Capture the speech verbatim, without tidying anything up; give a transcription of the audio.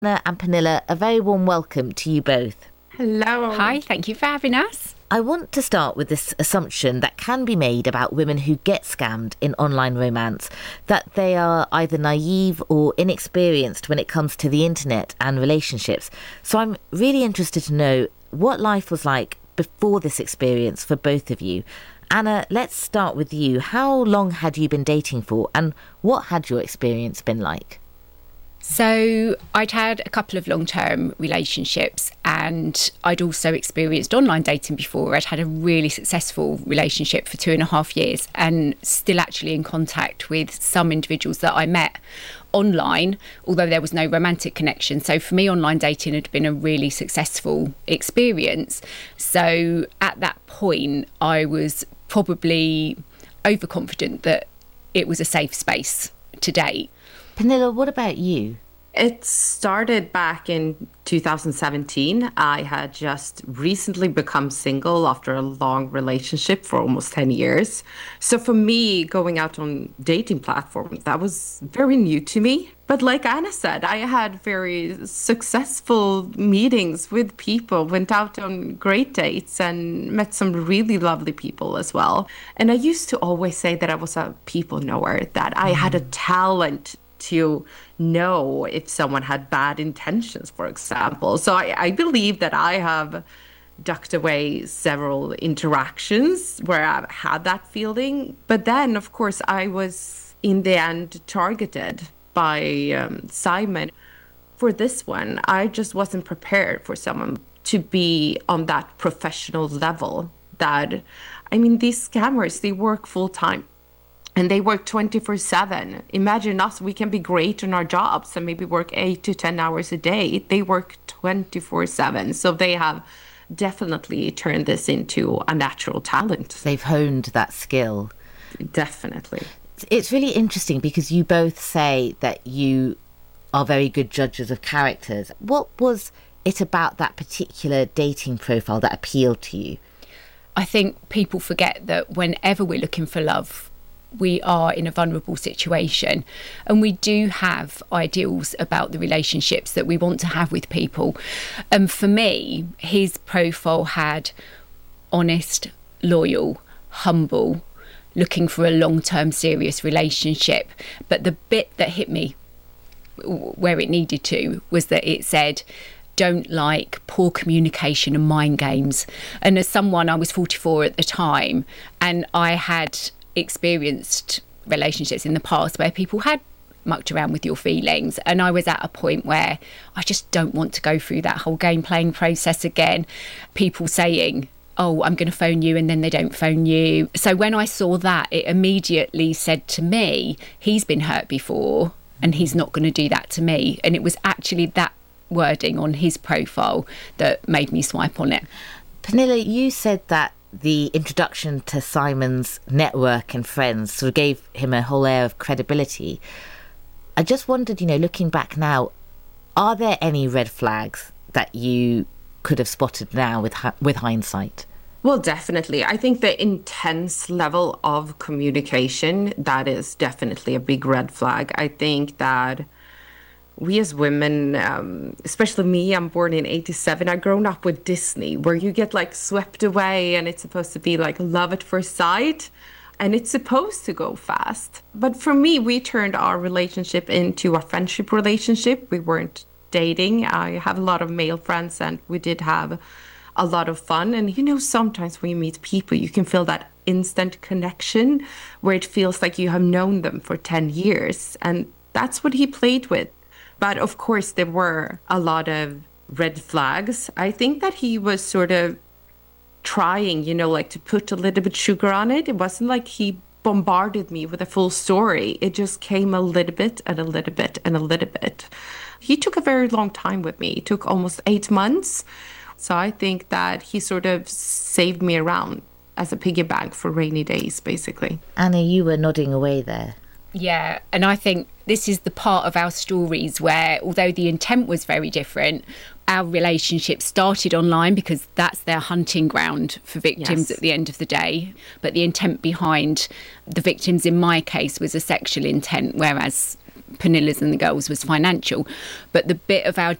Anna and Pernilla, a very warm welcome to you both. Hello. Hi, thank you for having us. I want to start with this assumption that can be made about women who get scammed in online romance, that they are either naive or inexperienced when it comes to the internet and relationships. So I'm really interested to know what life was like before this experience for both of you. Anna, let's start with you. How long had you been dating for, and what had your experience been like? So I'd had a couple of long-term relationships, and I'd also experienced online dating before. I'd had a really successful relationship for two and a half years and still actually in contact with some individuals that I met online, although there was no romantic connection. So for me, online dating had been a really successful experience. So at that point, I was probably overconfident that it was a safe space to date. Pernilla, what about you? It started back in two thousand seventeen. I had just recently become single after a long relationship for almost ten years. So for me, going out on dating platforms, that was very new to me. But like Anna said, I had very successful meetings with people, went out on great dates and met some really lovely people as well. And I used to always say that I was a people knower, that I had a talent to know if someone had bad intentions, for example. So I, I believe that I have ducked away several interactions where I've had that feeling. But then, of course, I was in the end targeted by um, Simon. For this one, I just wasn't prepared for someone to be on that professional level. That, I mean, these scammers, they work full time. And they work twenty-four seven. Imagine us, we can be great in our jobs and maybe work eight to ten hours a day. They work twenty-four seven. So they have definitely turned this into a natural talent. They've honed that skill. Definitely. It's really interesting because you both say that you are very good judges of characters. What was it about that particular dating profile that appealed to you? I think people forget that whenever we're looking for love, we are in a vulnerable situation, and we do have ideals about the relationships that we want to have with people. And for me, his profile had honest, loyal, humble, looking for a long-term serious relationship. But the bit that hit me where it needed to was that it said, don't like poor communication and mind games. And as someone, I was forty-four at the time, and I had experienced relationships in the past where people had mucked around with your feelings, and I was at a point where I just don't want to go through that whole game playing process again. People saying, oh, I'm going to phone you, and then they don't phone you. So when I saw that, it immediately said to me, he's been hurt before and he's not going to do that to me. And it was actually that wording on his profile that made me swipe on it. Pernilla, you said that the introduction to Simon's network and friends sort of gave him a whole air of credibility. I just wondered, you know, looking back now, are there any red flags that you could have spotted now with with hindsight? Well, definitely. I think the intense level of communication, that is definitely a big red flag. I think that we as women, um, especially me, I'm born in eighty-seven. I've grown up with Disney, where you get like swept away and it's supposed to be like love at first sight. And it's supposed to go fast. But for me, we turned our relationship into a friendship relationship. We weren't dating. I have a lot of male friends and we did have a lot of fun. And, you know, sometimes when you meet people, you can feel that instant connection where it feels like you have known them for ten years. And that's what he played with. But of course, there were a lot of red flags. I think that he was sort of trying, you know, like to put a little bit sugar on it. It wasn't like he bombarded me with a full story. It just came a little bit and a little bit and a little bit. He took a very long time with me. It took almost eight months. So I think that he sort of saved me around as a piggy bank for rainy days, basically. Anna, you were nodding away there. Yeah, and I think this is the part of our stories where, although the intent was very different, our relationship started online because that's their hunting ground for victims Yes. at the end of the day. But the intent behind the victims in my case was a sexual intent, whereas Pernilla's and the girls was financial, but the bit of our